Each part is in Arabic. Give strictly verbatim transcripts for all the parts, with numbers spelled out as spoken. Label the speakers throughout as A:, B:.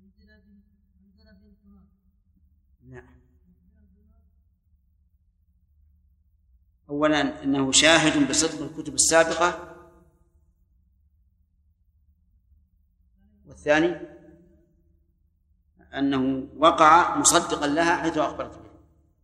A: لا. أولا أنه شاهد بصدق الكتب السابقة، والثاني أنه وقع مصدقا لها حيث أخبرت به.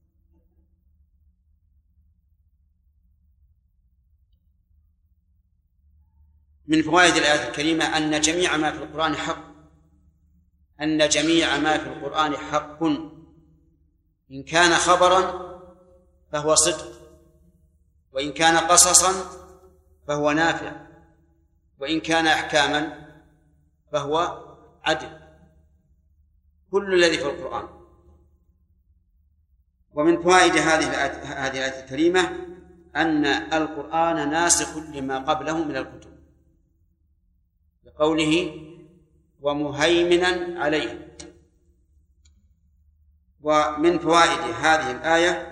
A: من فوائد الآية الكريمة أن جميع ما في القرآن حق، أن جميع ما في القرآن حق، إن كان خبرا فهو صدق، وإن كان قصصا فهو نافع، وإن كان أحكاما فهو عدل، كل الذي في القرآن. ومن فوائد هذه الآية هذه الآية الكريمة أن القرآن ناسخ لما قبله من الكتب، بقوله ومهيمنا عليه. ومن فوائد هذه الآية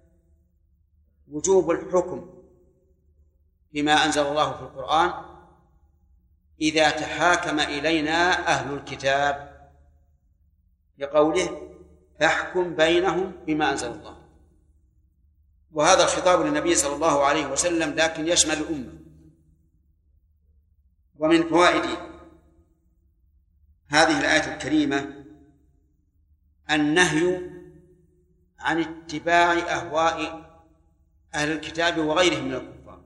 A: وجوب الحكم بما أنزل الله في القرآن إذا تحاكم إلينا أهل الكتاب، لقوله فاحكم بينهم بما أنزل الله. وهذا الخطاب للنبي صلى الله عليه وسلم لكن يشمل الأمة. ومن فوائد هذه الآية الكريمة النهي عن اتباع أهواء أهل الكتاب وغيرهم من الكفار،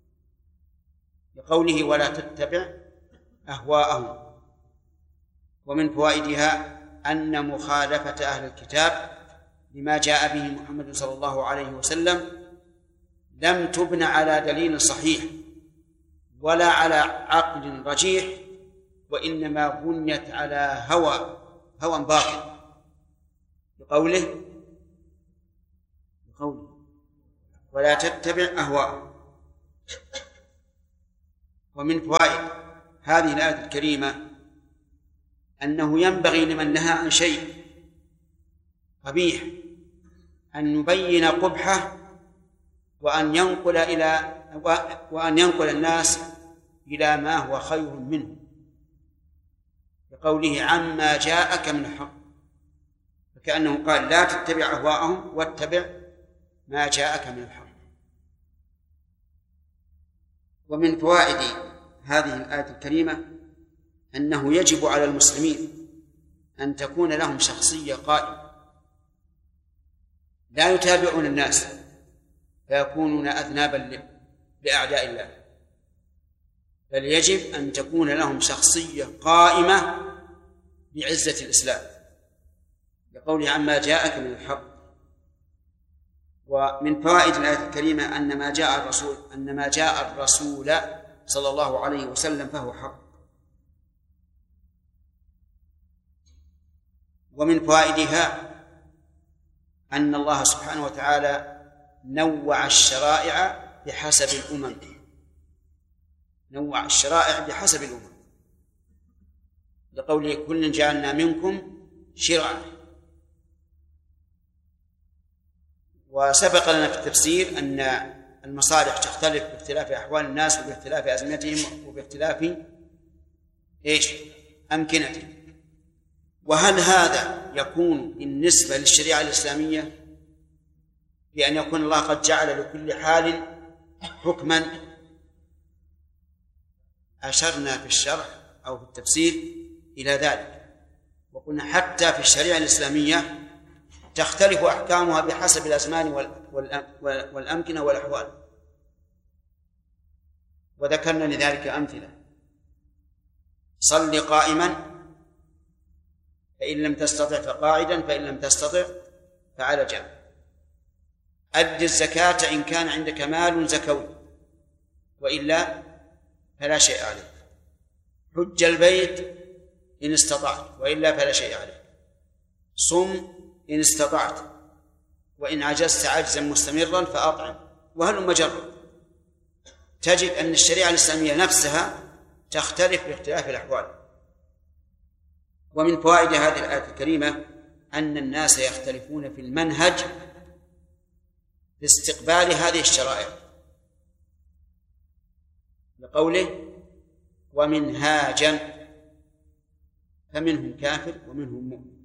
A: لقوله ولا تتبع أهواءهم. ومن فوائدها أن مخالفة أهل الكتاب لما جاء به محمد صلى الله عليه وسلم لم تبن على دليل صحيح ولا على عقل رجيح، وإنما بنيت على هوى هوى باطل، بقوله بقوله ولا تتبع أهواءهم. ومن فوائد هذه الآية الكريمة أنه ينبغي لمن نهى عن شيء قبيح أن يبين قبحه، وأن ينقل إلى وأن ينقل الناس إلى ما هو خير منه، بقوله عما جاءك من الحق، فكأنه قال لا تتبع أهواءهم واتبع ما جاءك من الحق. ومن فوائد هذه الآية الكريمة أنه يجب على المسلمين أن تكون لهم شخصية قائمة، لا يتابعون الناس فيكونون أذنابا لأعداء الله، بل يجب أن تكون لهم شخصية قائمة بعزة الإسلام، بقوله عما جاءك من الحق. ومن فوائد الآية الكريمة أن ما جاء الرسول أن ما جاء الرسول صلى الله عليه وسلم فهو حق. ومن فوائدها أن الله سبحانه وتعالى نوع الشرائع بحسب الأمم، نوع الشرائع بحسب الأمم، لقوله كل جعلنا منكم شرعا. وسبق لنا في التفسير أن المصالح تختلف باختلاف أحوال الناس وباختلاف أزمنتهم وباختلاف إيش أمكنتهم. وهل هذا يكون بالنسبة للشريعة الإسلامية بأن يكون الله قد جعل لكل حال حكما؟ أشرنا في الشرح أو في التفسير إلى ذلك، وقلنا حتى في الشريعة الإسلامية تختلف أحكامها بحسب الأزمان والأمكنة والأحوال، وذكرنا لذلك أمثلة: صل قائما فإن لم تستطع فقاعدا، فإن لم تستطع فعلى جنب، أد الزكاة إن كان عندك مال زكوي وإلا فلا شيء عليك، حج البيت إن استطعت وإلا فلا شيء عليك، صم إن استطعت وإن عجزت عجزا مستمرا فأطعم، وهل مجرد. تجد أن الشريعة الإسلامية نفسها تختلف باختلاف الأحوال. ومن فوائد هذه الآية الكريمة أن الناس يختلفون في المنهج في استقبال هذه الشرائع، لقوله ومنهاجا، فمنهم كافر ومنهم مؤمن.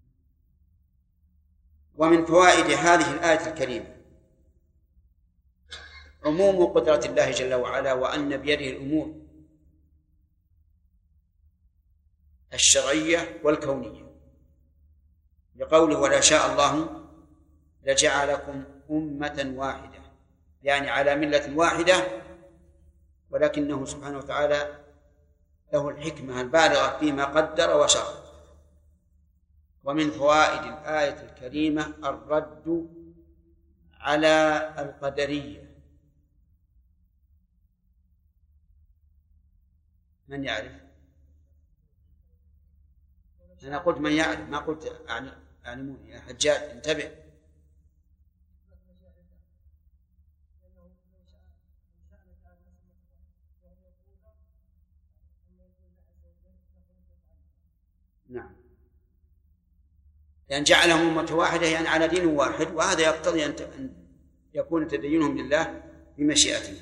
A: ومن فوائد هذه الآية الكريمة عموم قدرة الله جل وعلا، وأن بيده الأمور الشرعية والكونية، لقوله ولا شاء الله لجعلكم أمة واحدة، يعني على ملة واحدة، ولكنه سبحانه وتعالى له الحكمة البالغة فيما قدر وشرع. ومن فوائد الآية الكريمة الرد على القدرية. من يعرف؟ أنا قلت من يعرف، ما قلت أعلمون. يا حجاج انتبه. نعم، لأن جعلهم أمة واحدة يعني على دين واحد، وهذا يقتضي أن يكون تدينهم لله بمشيئته.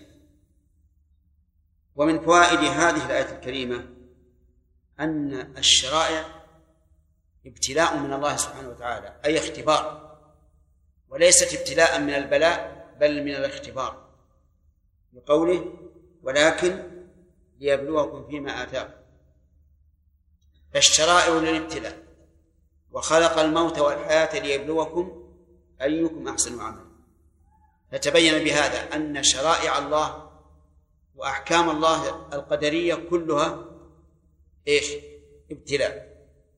A: ومن فوائد هذه الآية الكريمة أن الشرائع ابتلاء من الله سبحانه وتعالى، أي اختبار، وليست ابتلاء من البلاء بل من الاختبار، بقوله ولكن ليبلوكم فيما آتاكم. فالشرائع للابتلاء، وخلق الموت والحياة ليبلوكم أيكم أحسن عملا. فتبين بهذا أن شرائع الله وأحكام الله القدرية كلها إيش؟ ابتلاء.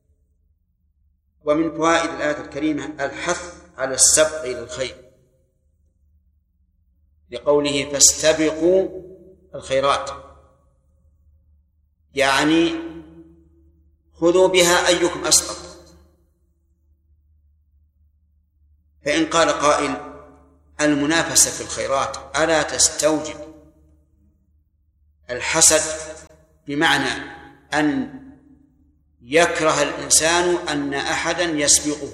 A: ومن فوائد الآية الكريمة الحث على السبق إلى الخير، لقوله فاستبقوا الخيرات، يعني خذوا بها أيكم أسبق. فإن قال قائل المنافسة في الخيرات ألا تستوجب الحسد، بمعنى أن يكره الإنسان أن أحدا يسبقه؟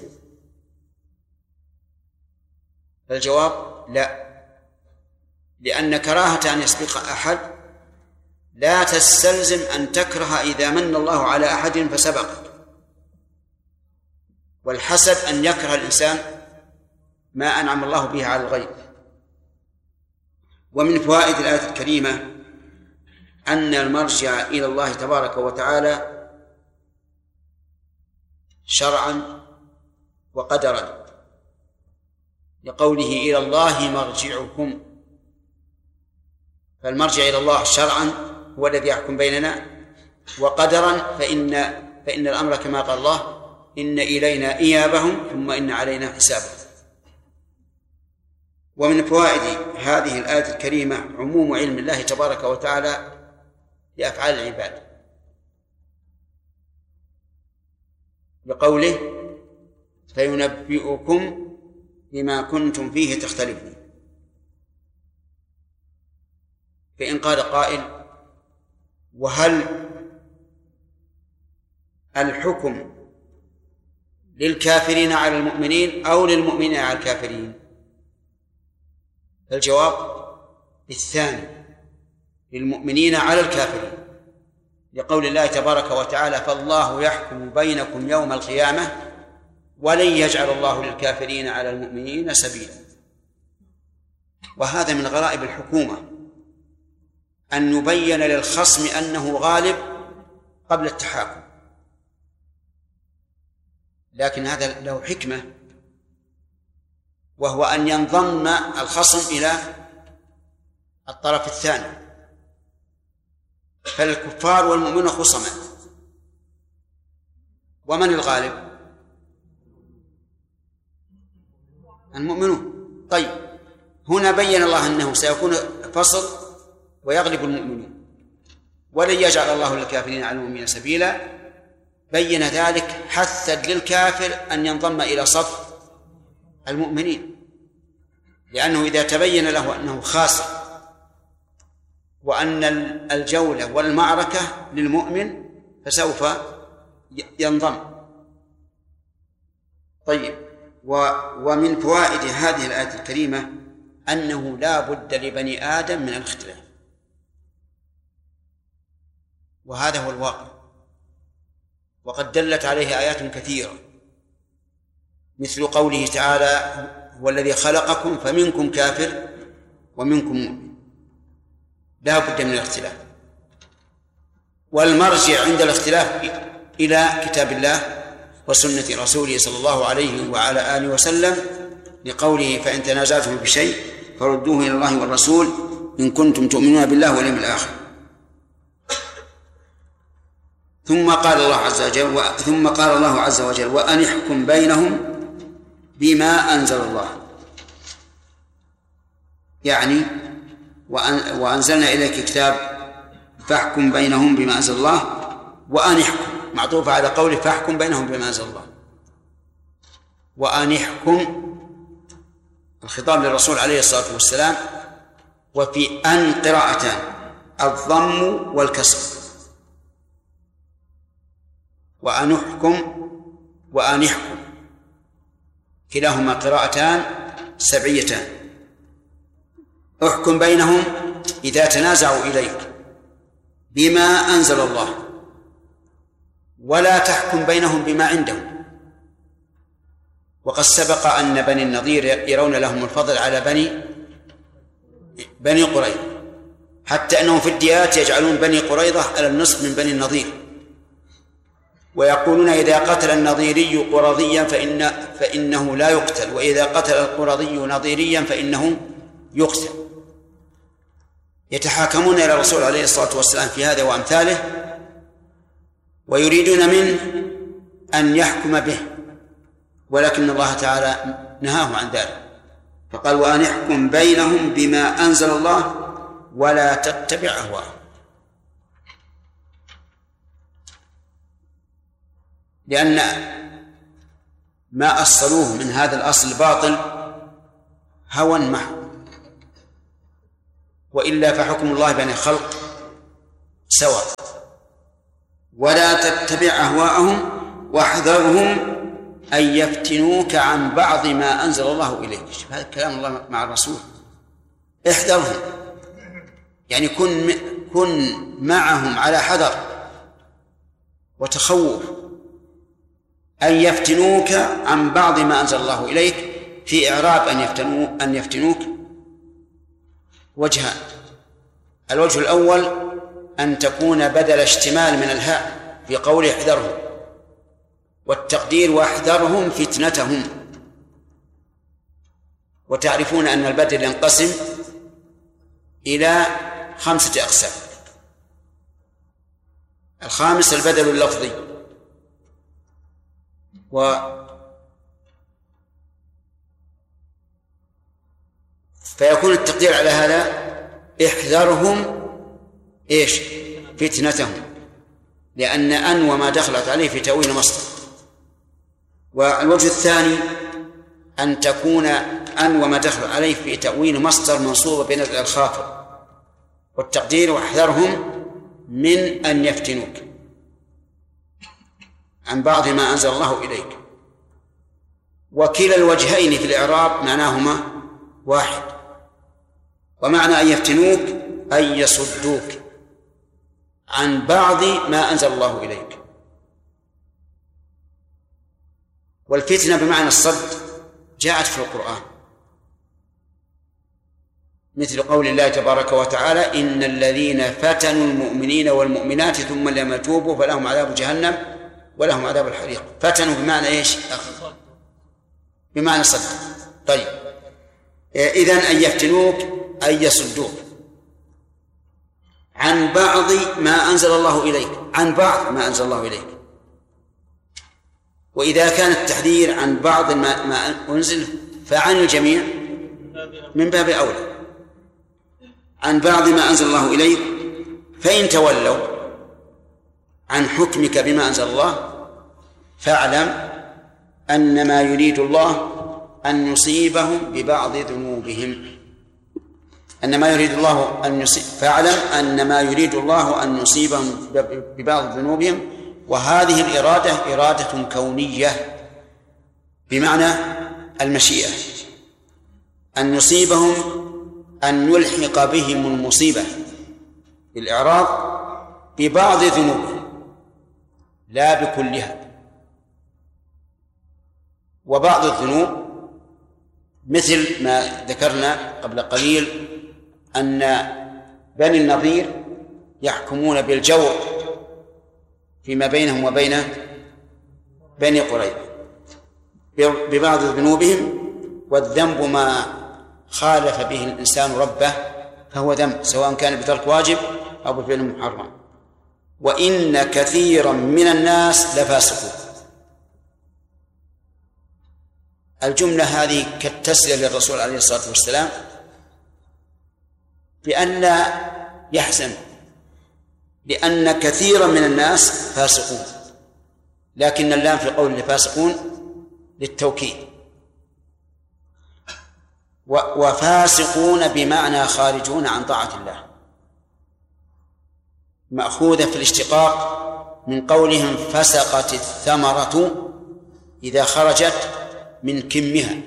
A: فالجواب لا، لأن كراهة أن يسبق أحد لا تستلزم أن تكره إذا من الله على أحد فسبقك. والحسد أن يكره الإنسان ما أنعم الله به على الغير. ومن فوائد الآية الكريمة أن المرجع إلى الله تبارك وتعالى شرعا وقدرا، لقوله إلى الله مرجعكم. فالمرجع إلى الله شرعا هو الذي يحكم بيننا، وقدرا فإن فإن الأمر كما قال الله إن إلينا إيابهم ثم إن علينا حسابهم. ومن فوائد هذه الآية الكريمة عموم علم الله تبارك وتعالى بأفعال العباد، بقوله فينبئكم بما كنتم فيه تختلفون. فإن قال قائل وهل الحكم للكافرين على المؤمنين أو للمؤمنين على الكافرين؟ الجواب الثاني، للمؤمنين على الكافرين، لقول الله تبارك وتعالى فالله يحكم بينكم يوم القيامة ولن يجعل الله للكافرين على المؤمنين سبيلا. وهذا من غرائب الحكومة أن يبين للخصم أنه غالب قبل التحاكم، لكن هذا له حكمة، وهو أن ينضم الخصم إلى الطرف الثاني. فالكفار والمؤمنون خصما، ومن الغالب؟ المؤمنون. طيب هنا بين الله أنه سيكون فصل ويغلب المؤمنون، ولن يجعل الله للكافرين على المؤمنين سبيلا. بين ذلك حثا للكافر أن ينضم إلى صف المؤمنين، لأنه إذا تبين له أنه خاسر وأن الجولة والمعركة للمؤمن فسوف ينضم. طيب، ومن فوائد هذه الآية الكريمة أنه لا بد لبني آدم من الاختلاف، وهذا هو الواقع. وقد دلت عليه آيات كثيرة، مثل قوله تعالى: هو الذي خلقكم فمنكم كافر ومنكم مؤمن. لا بد من الاختلاف، والمرجع عند الاختلاف إلى كتاب الله وسنة رسوله صلى الله عليه وعلى آله وسلم، لقوله: فإن تنازعتم بشيء فردوه إلى الله والرسول إن كنتم تؤمنون بالله واليوم الآخر. ثم قال الله عز وجل ثم قال الله عز وجل: وأن احكم بينهم بما أنزل الله، يعني وأن وأنزلنا إليك كتاب فاحكم بينهم بما أنزل الله، وأن احكم معطوف على قوله فاحكم بينهم بما أنزل الله. وأن احكم الخطاب للرسول عليه الصلاة والسلام، وفي أن قراءتان: الضم والكسر. وأن احكم وأن احكم كلاهما قراءتان سبعيتان. احكم بينهم إذا تنازعوا إليك بما أنزل الله، ولا تحكم بينهم بما عندهم. وقد سبق أن بني النضير يرون لهم الفضل على بني بني قريظة، حتى أنهم في الديات يجعلون بني قريظة على النصف من بني النضير، ويقولون: إذا قتل النضيري قرظيا فإن فإنه لا يقتل، وإذا قتل القرظي نضيريا فإنه يقتل. يتحاكمون إلى الرسول عليه الصلاة والسلام في هذا وأمثاله، ويريدون منه أن يحكم به، ولكن الله تعالى نهاه عن ذلك، فقال: وأن احكم بينهم بما أنزل الله ولا تتبع أهواءهم. لأن ما أصلوه من هذا الأصل الباطل هوى محض، وإلا فحكم الله بين الخلق سواء. ولا تتبع أهواءهم واحذرهم أن يفتنوك عن بعض ما أنزل الله إليك. هذا كلام الله مع الرسول، احذرهم، يعني كن كن معهم على حذر وتخوف أن يفتنوك عن بعض ما أنزل الله إليك. في إعراب أن يفتنوك أن يفتنوك وجهان: الوجه الأول أن تكون بدل اشتمال من الهاء في قوله احذرهم، والتقدير واحذرهم فتنتهم. وتعرفون أن البدل ينقسم إلى خمسة أقسام: الخامس البدل اللفظي، و فيكون التقدير على هذا: احذرهم ايش؟ فتنتهم، لأن أن وما دخلت عليه في تأويل مصدر. والوجه الثاني أن تكون أن وما دخل عليه في تأويل مصدر منصوبة بنزع الخافض، والتقدير واحذرهم من أن يفتنوك عن بعض ما أنزل الله إليك. وكلا الوجهين في الإعراب معناهما واحد، ومعنى أن يفتنوك أن يصدوك عن بعض ما أنزل الله إليك. والفتنة بمعنى الصد جاءت في القرآن، مثل قول الله تبارك وتعالى: إن الذين فتنوا المؤمنين والمؤمنات ثم لم يتوبوا فلهم عذاب جهنم ولهم عذاب الحريق. فتنوا بمعنى إيش؟ بمعنى صد. طيب، إذن أن يفتنوك أن يصدوك عن بعض ما أنزل الله إليك، عن بعض ما أنزل الله إليك. وإذا كان التحذير عن بعض ما, ما أنزل فعن الجميع من باب أولى، عن بعض ما أنزل الله إليك. فإن تولوا عن حكمك بما أنزل الله فاعلم أن ما يريد الله أن يصيبهم ببعض ذنوبهم. أن ما يريد الله أن يصيب فاعلم أن ما يريد الله أن يصيبهم ببعض ذنوبهم. وهذه الإرادة إرادة كونية بمعنى المشيئة، أن يصيبهم أن يلحق بهم المصيبة بالإعراض ببعض ذنوبهم. لا بكلها. وبعض الذنوب مثل ما ذكرنا قبل قليل أن بني النضير يحكمون بالجور فيما بينهم وبين بني قريظة ببعض ذنوبهم، والذنب ما خالف به الإنسان ربه فهو ذنب، سواء كان بترك واجب أو بفعل محرم. وإن كثيرا من الناس لفاسقون. الجملة هذه كالتسلية للرسول عليه الصلاة والسلام بأن لا يحزن، لأن كثيرا من الناس فاسقون، لكن اللام في قول فاسقون للتوكيد. وفاسقون بمعنى خارجون عن طاعة الله، مأخوذة في الاشتقاق من قولهم فسقت الثمرة إذا خرجت من كمها.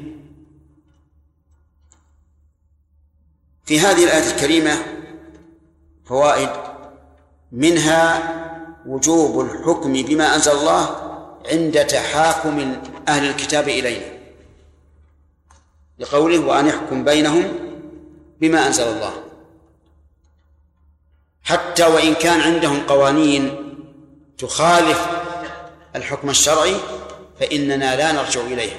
A: في هذه الآية الكريمة فوائد، منها وجوب الحكم بما أنزل الله عند تحاكم أهل الكتاب إلينا، لقوله وأن يحكم بينهم بما أنزل الله، حتى وإن كان عندهم قوانين تخالف الحكم الشرعي فإننا لا نرجع إليها،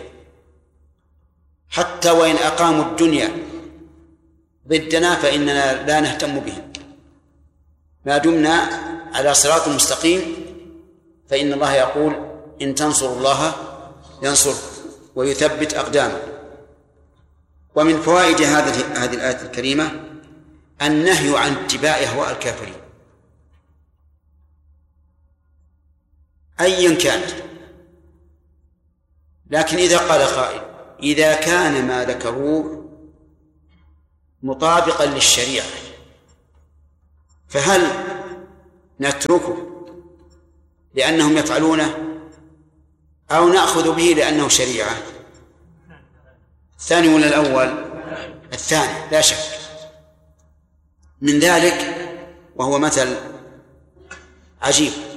A: حتى وإن أقاموا الدنيا ضدنا فإننا لا نهتم بهم، ما دمنا على صراط مستقيم، فإن الله يقول إن تنصروا الله ينصركم ويثبت أقدامكم. ومن فوائد هذه هذه الآية الكريمة النهي عن اتباع أهواء الكافرين أيا كانت. لكن إذا قال قائل إذا كان ما ذكروه مطابقا للشريعة فهل نتركه لأنهم يفعلونه أو نأخذ به لأنه شريعة؟ الثاني ولا الأول؟ الثاني لا شك. من ذلك وهو مثل عجيب